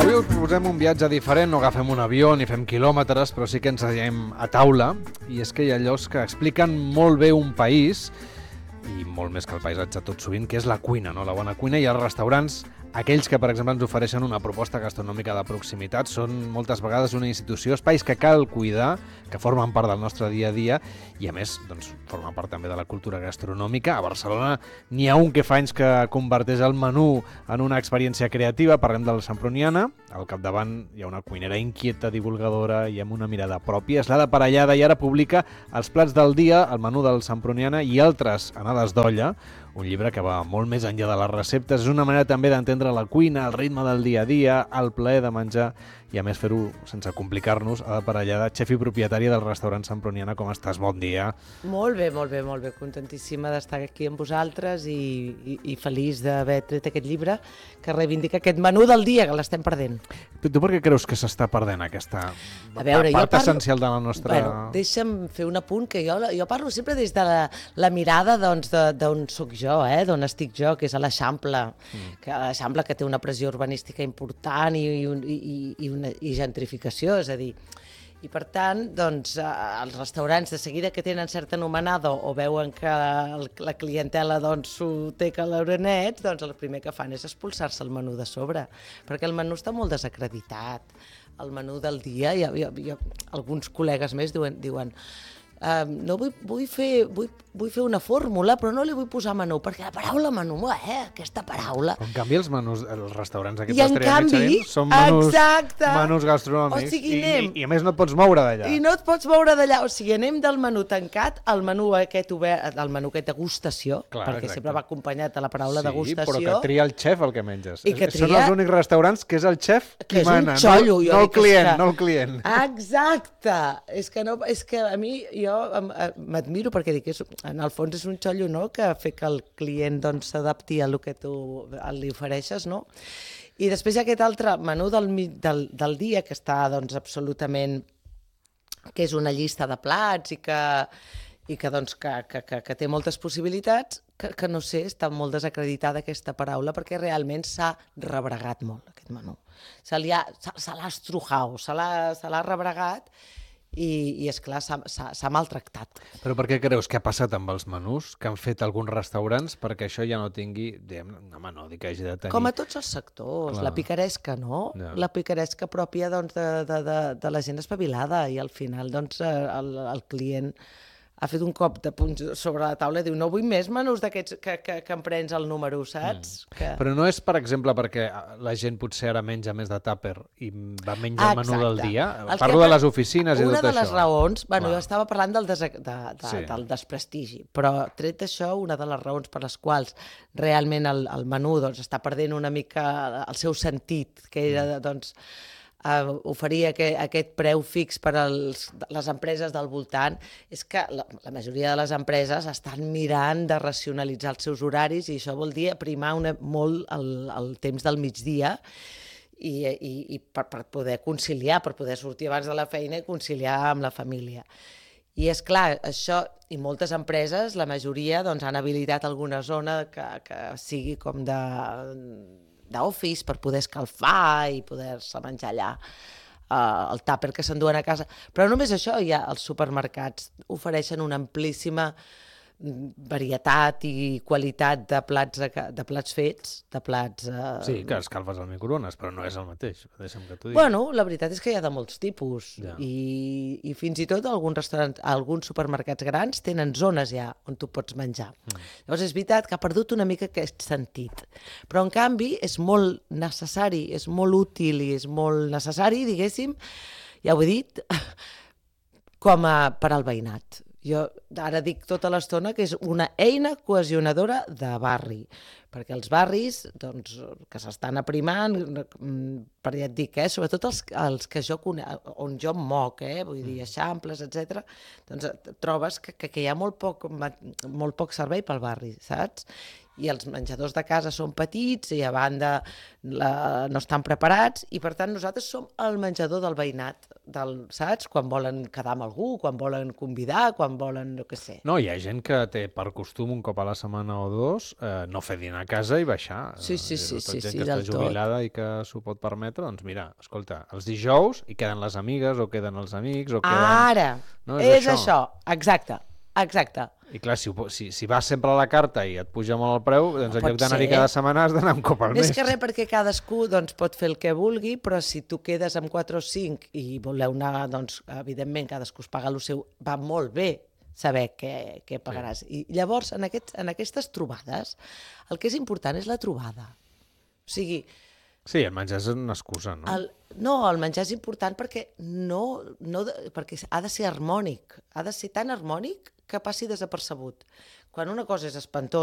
Avui us proposem un viatge diferent, no agafem un avió ni fem quilòmetres, però sí que ens aiem a taula, i és que hi ha llocs que expliquen molt bé un país, i molt més que el paisatge tot sovint, que és la cuina, no? La bona cuina, i els restaurants, aquells que, per exemple, ens ofereixen una proposta gastronòmica de proximitat, són moltes vegades una institució, espais que cal cuidar, que formen part del nostre dia a dia, i a més, doncs, formen part també de la cultura gastronòmica. A Barcelona n'hi ha un que fa anys que converteix el menú en una experiència creativa, parlem del Semproniana, al capdavant hi ha una cuinera inquieta, divulgadora i amb una mirada pròpia, és la de Parellada, i ara publica els plats del dia, el menú del Semproniana i altres anades d'olla, un llibre que va molt més enllà de les receptes. És una manera també d'entendre la cuina, el ritme del dia a dia, el plaer de menjar i a més fer-ho sense complicar-nos. Ada Parellada, xef i propietària del restaurant Semproniana, com estàs? Bon dia. Molt bé, molt bé, molt bé. Contentíssima d'estar aquí amb vosaltres i feliç d'haver tret aquest llibre que reivindica aquest menú del dia, que l'estem perdent. Tu per què creus que s'està perdent aquesta part essencial de la nostra... Bueno, deixa'm fer un apunt, que jo parlo sempre des de la mirada d'on soc jo, d'on estic jo, que és a l'Eixample, que l'Eixample que té una pressió urbanística important i gentrificació, és a dir, i per tant, doncs, els restaurants de seguida que tenen certa anomenada o veuen que la clientela doncs, s'ho té calauranets, doncs el primer que fan és expulsar-se el menú de sobre, perquè el menú està molt desacreditat. El menú del dia, alguns col·legues més diuen no vull fer una fórmula, però no li vull posar menú, perquè la paraula menú, aquesta paraula... En canvi, els menús, els restaurants aquests d'Estrella Michelin són menús gastronòmics, i a més no et pots moure d'allà. I no et pots moure d'allà, o sigui, anem del menú tancat al menú aquest obert, al menú aquest degustació, perquè sempre va acompanyat de la paraula degustació. Sí, però que tria el xef el que menges. Són els únics restaurants que és el xef qui mana, no el client. Exacte! És que a mi... Jo m'admiro perquè dic, en el fons és un xollo, no?, que fa que el client s'adapti a el que tu li ofereixes, no? I després hi ha aquest altre menú del dia que està absolutament, que és una llista de plats i que té moltes possibilitats, que no sé, està molt desacreditada aquesta paraula perquè realment s'ha rebregat molt aquest menú. Se l'ha estrujat, se l'ha rebregat i esclar, s'ha maltractat. Però per què creus que ha passat amb els menús que han fet alguns restaurants perquè això ja no tingui, no dic que hagi de tenir... Com a tots els sectors, la picaresca, no? La picaresca pròpia de la gent espavilada, i al final el client ha fet un cop de puny sobre la taula i diu, no vull més menús d'aquests que em prens el número, saps? Però no és, per exemple, perquè la gent potser ara menja més de tàper i va menjar el menú del dia? Parlo de les oficines i tot això. Una de les raons, jo estava parlant del desprestigi, però tret d'això, una de les raons per les quals realment el menú està perdent una mica el seu sentit, que era oferir aquest preu fix per a les empreses del voltant, és que la majoria de les empreses estan mirant de racionalitzar els seus horaris, i això vol dir aprimar molt el temps del migdia i per poder conciliar, per poder sortir abans de la feina i conciliar amb la família. I és clar, això, i moltes empreses, la majoria, han habilitat alguna zona que sigui com d'office per poder escalfar i poder-se menjar allà el tàper que s'enduen a casa. Però no només això, els supermercats ofereixen una amplíssima varietat i qualitat de plats fets, de plats... Sí, que escalfes al microones, però no és el mateix, deixa'm que t'ho digui. Bueno, la veritat és que hi ha de molts tipus, i fins i tot alguns supermercats grans tenen zones ja on tu pots menjar. Llavors és veritat que ha perdut una mica aquest sentit, però en canvi és molt necessari, és molt útil i és molt necessari, diguéssim, ja ho he dit, com per al veïnat. Jo ara dic tota l'estona que és una eina cohesionadora de barri, perquè els barris que s'estan aprimant, per ja et dic, sobretot els que on jo em moc, vull dir, Eixamples, etc., doncs trobes que hi ha molt poc servei pel barri, saps? i els menjadors de casa són petits i a banda no estan preparats i per tant nosaltres som el menjador del veïnat, saps? Quan volen quedar amb algú, quan volen convidar, quan volen, no què sé. No, hi ha gent que té per costum un cop a la setmana o dos no fer dinar a casa i baixar. Sí, gent que del està jubilada i que s'ho pot permetre, doncs mira, escolta, els dijous hi queden les amigues o queden els amics o queden... Ara, no, és això, exacte. I clar, si vas sempre a la carta i et puja molt el preu, doncs en lloc d'anar-hi cada setmana has d'anar un cop al mes. Més que res perquè cadascú pot fer el que vulgui, però si tu quedes amb 4 o 5 i voleu anar, doncs evidentment cadascú es paga el seu, va molt bé saber què pagaràs. I llavors, en aquestes trobades, el que és important és la trobada. O sigui... Sí, el menjar és una excusa, no? No, el menjar és important perquè perquè ha de ser harmònic, ha de ser tan harmònic que passi desapercebut. Quan una cosa és espantosa